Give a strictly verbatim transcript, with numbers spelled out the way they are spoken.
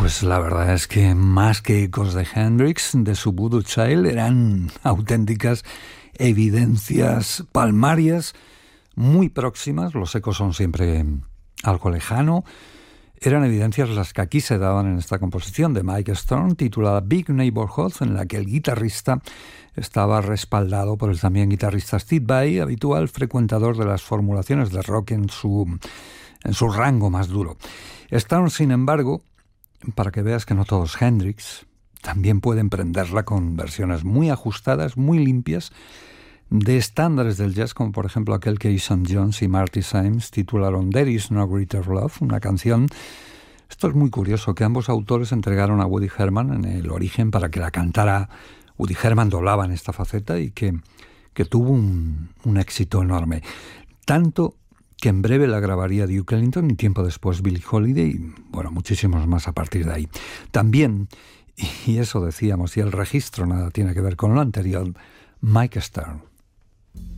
Pues la verdad es que más que ecos de Hendrix, de su Voodoo Child, eran auténticas evidencias palmarias muy próximas. Los ecos son siempre algo lejano. Eran evidencias las que aquí se daban en esta composición de Mike Stern, titulada Big Neighborhood, en la que el guitarrista estaba respaldado por el también guitarrista Steve Vai, habitual frecuentador de las formulaciones de rock en su, en su rango más duro. Stern, sin embargo, para que veas que no todo es Hendrix, también pueden prenderla con versiones muy ajustadas, muy limpias, de estándares del jazz, como por ejemplo aquel que Eason Jones y Marty Symes titularon There Is No Greater Love, una canción. Esto es muy curioso, que ambos autores entregaron a Woody Herman en el origen para que la cantara. Woody Herman doblaba en esta faceta y que, que tuvo un, un éxito enorme. Tanto que en breve la grabaría Duke Ellington y tiempo después Billie Holiday y, bueno, muchísimos más a partir de ahí. También, y eso decíamos, y el registro nada tiene que ver con lo anterior, Mike Stern.